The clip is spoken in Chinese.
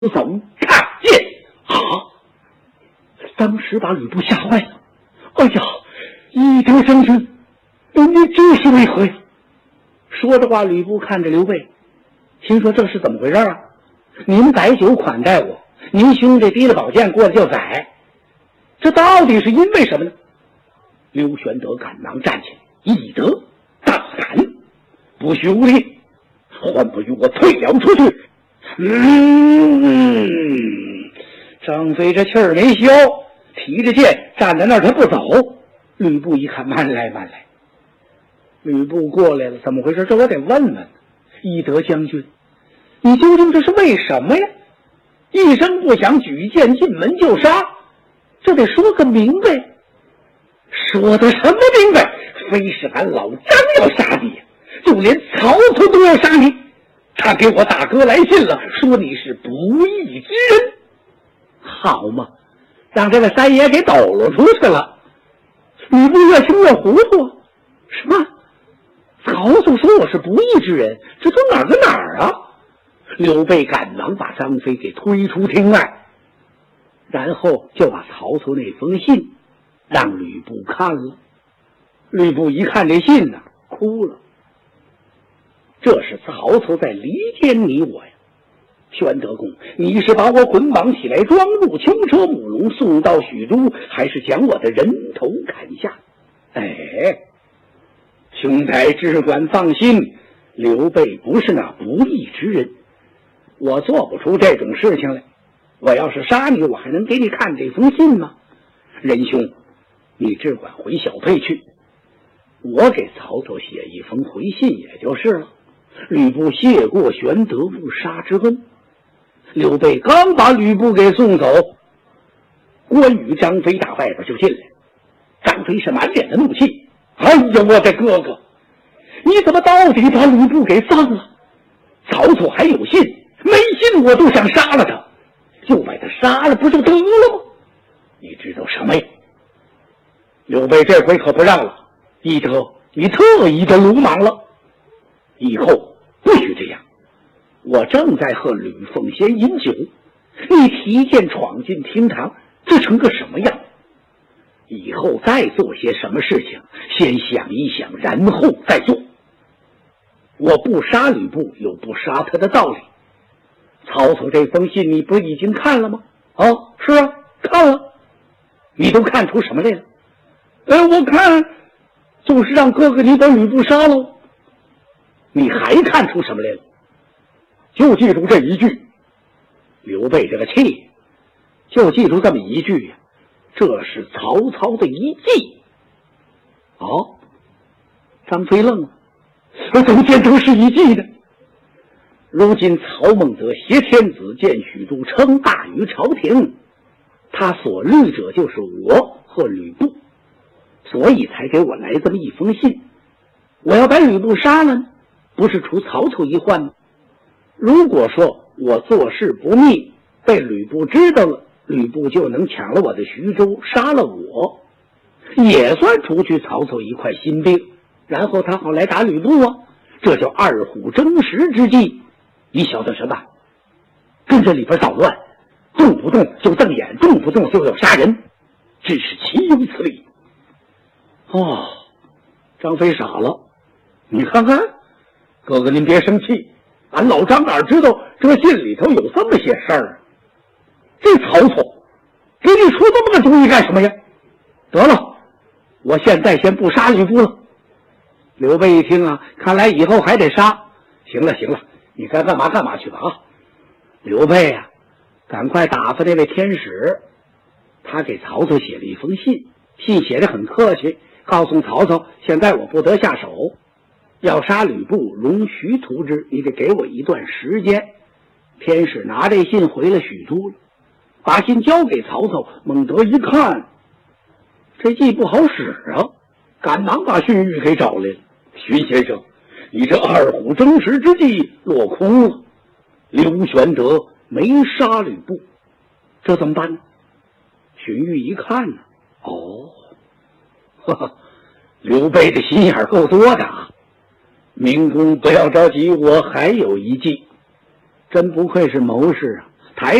走看见啊！当时把吕布吓坏了。哎呀，翼德将军，你这是为何呀？说着话，吕布看着刘备，心说这是怎么回事啊？您摆酒款待我，您兄弟提了宝剑过来就宰，这到底是因为什么呢？刘玄德赶忙站起来，翼德大胆，不许无礼，还不与我退了出去！张飞这气儿没消，提着剑站在那儿，他不走。吕布一看，慢来慢来。吕布过来了，怎么回事？这我得问问。翼德将军，你究竟这是为什么呀？一声不响，举剑进门就杀，这得说个明白。说的什么明白？非是俺老张要杀你，就连曹操都要杀你。他给我大哥来信了，说你是不义之人。好嘛，让这个三爷给抖了出去了。吕布越听越糊涂。什么？曹操说我是不义之人，这都哪儿跟哪儿啊？刘备赶忙把张飞给推出厅外，然后就把曹操那封信让吕布看了。吕布一看这信呢，哭了。这是曹操在离间你我呀！宣德公，你是把我捆绑起来装入轻车木龙送到许都，还是将我的人头砍下？兄台只管放心，刘备不是那不义之人，我做不出这种事情来。我要是杀你，我还能给你看这封信吗？仁兄，你只管回小沛去，我给曹操写一封回信也就是了。吕布谢过玄德误杀之恩。刘备刚把吕布给送走，关羽、张飞打外边就进来。张飞是满脸的怒气。哎呀，我的哥哥，你怎么到底把吕布给放了？曹操还有信，没信我都想杀了他，就把他杀了不就得了吗？你知道什么呀？刘备这回可不让了。翼德，你特意的鲁莽了，以后不许这样。我正在和吕奉先饮酒，你提剑闯进厅堂，这成个什么样？以后再做些什么事情，先想一想，然后再做。我不杀吕布，有不杀他的道理。曹操这封信你不是已经看了吗？是啊，看了。你都看出什么来了？我看就是让哥哥你把吕布杀了。你还看出什么来了？就记住这一句。刘备这个气，就记住这么一句呀。这是曹操的一计。张飞愣了，怎么见得是一计呢？如今曹孟德挟天子建许都，称霸于朝廷，他所虑者就是我和吕布，所以才给我来这么一封信。我要把吕布杀了呢，不是除曹操一患吗？如果说我做事不密，被吕布知道了，吕布就能抢了我的徐州，杀了我，也算除去曹操一块心病，然后他好来打吕布啊，这叫二虎争食之计。你晓得什么？跟这里边捣乱，动不动就瞪眼，动不动就要杀人，真是岂有此理！张飞傻了。你看看，哥哥您别生气，俺老张哪知道这信里头有这么些事儿啊？这曹操给你出这么个主意干什么呀？得了，我现在先不杀吕布了。刘备一听啊，看来以后还得杀。行了，你该干嘛干嘛去吧啊！刘备啊，赶快打发那位天使，他给曹操写了一封信，信写得很客气，告诉曹操现在我不得下手，要杀吕布容徐图之，你得给我一段时间。天使拿这信回了许都了，把信交给曹操。孟德一看，这计不好使啊，赶忙把荀彧给找来了。荀先生，你这二虎争食之计落空了，刘玄德没杀吕布，这怎么办呢？荀彧一看呢，刘备的心眼够多的啊！明公不要着急，我还有一计。真不愧是谋士啊！